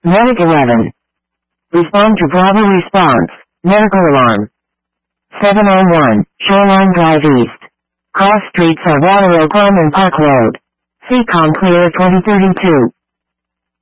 Medic 11. Respond to Bravo response. Medical alarm. 701, Shoreline Drive East. Cross streets are Waterloo Common Park Road. Seacom clear 2032.